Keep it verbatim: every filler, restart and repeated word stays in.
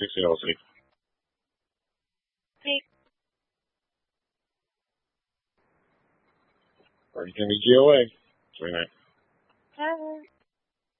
sixteen oh six. Hey. Or you can be G O A. Sweet night. Bye.